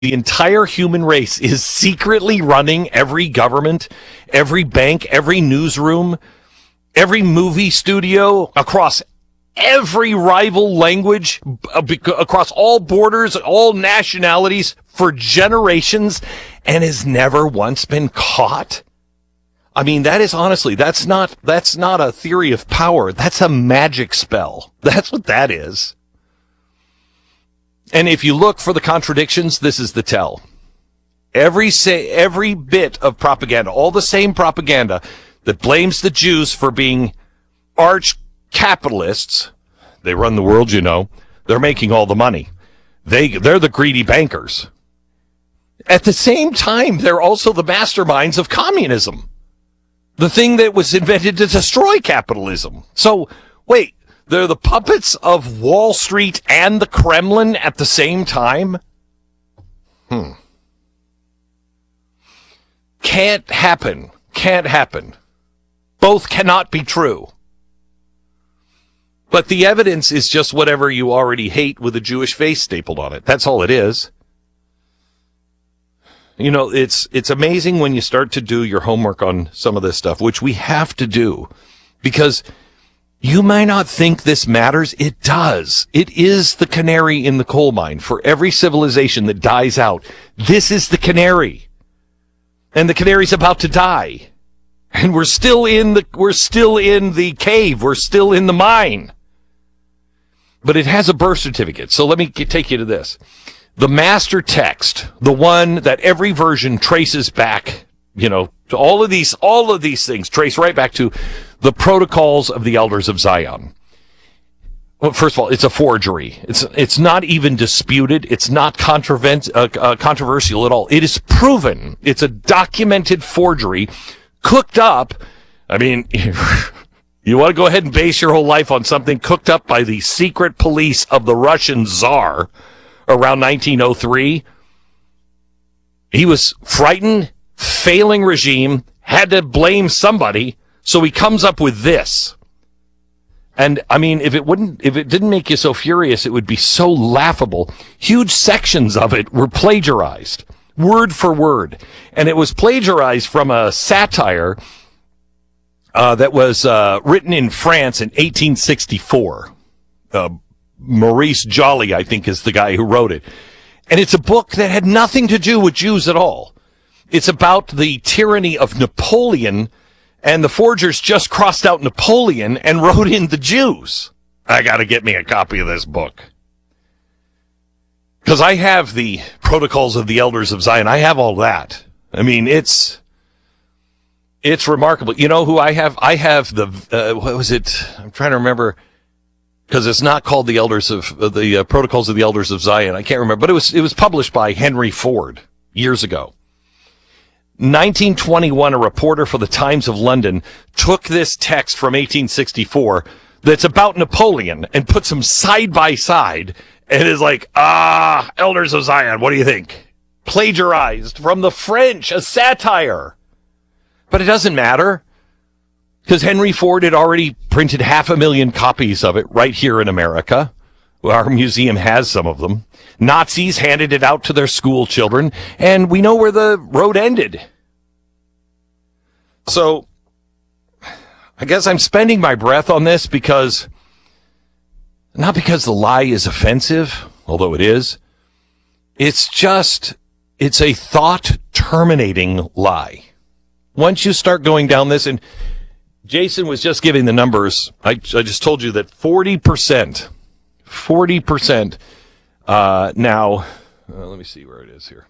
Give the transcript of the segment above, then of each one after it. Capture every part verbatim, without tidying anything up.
the entire human race is secretly running every government, every bank, every newsroom, every movie studio across every rival language, across all borders, all nationalities for generations, and has never once been caught? I mean, that is honestly, that's not, that's not a theory of power. That's a magic spell. That's what that is. And if you look for the contradictions, this is the tell. Every say, every bit of propaganda, all the same propaganda that blames the Jews for being arch capitalists. They run the world, you know. They're making all the money. They, they're the greedy bankers. At the same time, they're also the masterminds of communism. The thing that was invented to destroy capitalism. So, wait. They're the puppets of Wall Street and the Kremlin at the same time? Hmm. Can't happen. Can't happen. Both cannot be true. But the evidence is just whatever you already hate with a Jewish face stapled on it. That's all it is. You know, it's it's amazing when you start to do your homework on some of this stuff, which we have to do, because you might not think this matters. It does. It is the canary in the coal mine. For every civilization that dies out, this is the canary. And the canary's about to die. And we're still in the, we're still in the cave. We're still in the mine. But it has a birth certificate. So let me take you to this. The master text, the one that every version traces back, you know, to all of these, all of these things trace right back to the Protocols of the Elders of Zion. Well, first of all, it's a forgery. It's it's not even disputed. It's not contravent, uh, uh, controversial at all. It is proven. It's a documented forgery, cooked up. I mean, you want to go ahead and base your whole life on something cooked up by the secret police of the Russian Tsar around nineteen oh three? He was frightened, failing regime, had to blame somebody. So he comes up with this. And I mean, if it wouldn't, if it didn't make you so furious, it would be so laughable. Huge sections of it were plagiarized, word for word. And it was plagiarized from a satire uh, that was uh, written in France in eighteen sixty-four. Uh, Maurice Joly, I think, is the guy who wrote it. And it's a book that had nothing to do with Jews at all. It's about the tyranny of Napoleon. And the forgers just crossed out Napoleon and wrote in the Jews. I got to get me a copy of this book. Because I have the Protocols of the Elders of Zion. I have all that. I mean, it's it's remarkable. You know who I have? I have the, uh, what was it? I'm trying to remember. Because it's not called the Elders of, uh, the uh, Protocols of the Elders of Zion. I can't remember. But it was it was published by Henry Ford years ago. nineteen twenty-one, a reporter for the Times of London took this text from eighteen sixty-four that's about Napoleon and puts them side by side and is like, ah, Elders of Zion, what do you think? Plagiarized from the French, a satire. But it doesn't matter, because Henry Ford had already printed half a million copies of it right here in America. Our museum has some of them. Nazis handed it out to their school children, and we know where the road ended. So, I guess I'm spending my breath on this because, not because the lie is offensive, although it is, it's just, it's a thought-terminating lie. Once you start going down this, and Jason was just giving the numbers, I, I just told you that forty percent, forty percent uh, now, uh, let me see where it is here.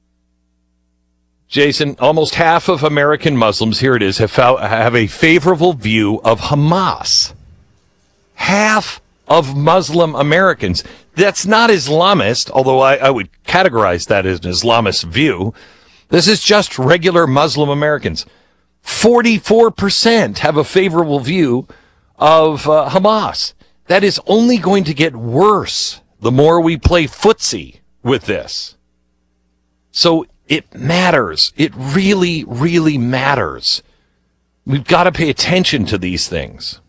Jason, almost half of American Muslims, here it is, have, found, have a favorable view of Hamas. Half of Muslim Americans. That's not Islamist, although I, I would categorize that as an Islamist view. This is just regular Muslim Americans. forty-four percent have a favorable view of uh, Hamas. That is only going to get worse the more we play footsie with this. So it matters. It really, really matters. We've got to pay attention to these things,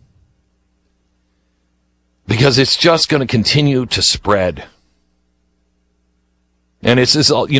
because it's just going to continue to spread. And it's this all, you